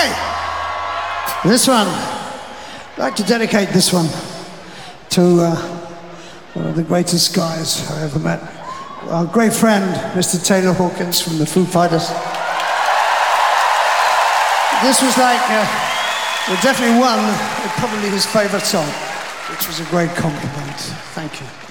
Okay. This one, I'd like to dedicate this one to one of the greatest guys I ever met. Our great friend, Mr. Taylor Hawkins from the Foo Fighters. This was like, well, definitely probably his favorite song, which was a great compliment. Thank you.